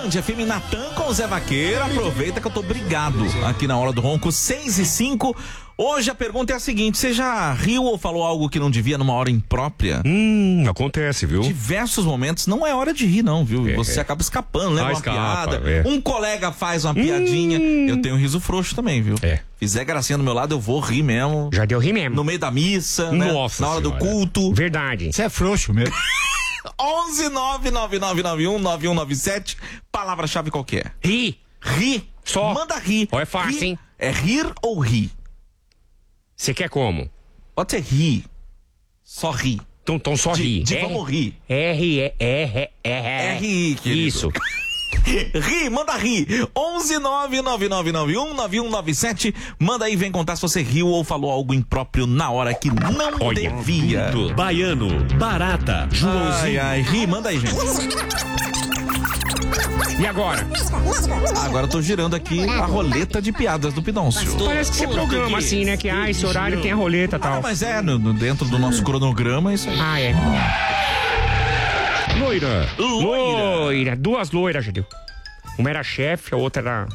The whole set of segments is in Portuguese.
Band FM Natan com o Zé Vaqueiro. Aproveita que eu tô brigado aqui na hora do ronco, 6:05. Hoje a pergunta é a seguinte: você já riu ou falou algo que não devia numa hora imprópria? Acontece, viu? Diversos momentos, não é hora de rir não, viu? Você acaba escapando, leva uma piada. Um colega faz uma piadinha, eu tenho um riso frouxo também, viu? Fizer gracinha do meu lado, eu vou rir mesmo. Já deu rir mesmo. No meio da missa, né? Nossa na hora senhora. do culto. Verdade. Você é frouxo mesmo. 11-99991-9197. Palavra-chave qual que é? Ri. Ri. Só. Manda rir. Ó, é fácil, rir. hein? É rir ou rir? Você quer como? Pode ser rir. Só rir. Então só ri. Vamos rir. R-I, querido. Isso. Ri, manda rir. 11-99991-9197. Manda aí, vem contar se você riu ou falou algo impróprio na hora que não devia. Baiano, Barata, Joãozinho. Ai, ri, manda aí, gente. E agora? Agora eu tô girando aqui a roleta de piadas do Pidoncio. Parece que você programa assim, né? Que esse horário tem a roleta e tal. Mas dentro do nosso cronograma é isso aí. Ah, é. Loira. Duas loiras, já deu. Uma era chefe, a outra era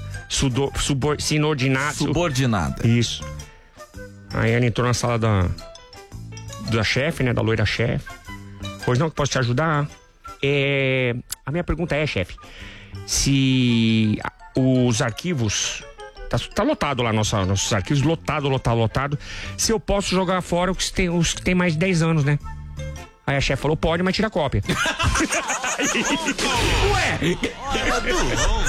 subordinada. Isso. Aí ela entrou na sala da chefe, né? Da loira chefe. Pois não, que posso te ajudar? A minha pergunta é, chefe, se os arquivos... Tá lotado lá, nossos arquivos, lotado. Se eu posso jogar fora os que tem mais de 10 anos, né? Aí a chefe falou, pode, mas tira a cópia. Ué!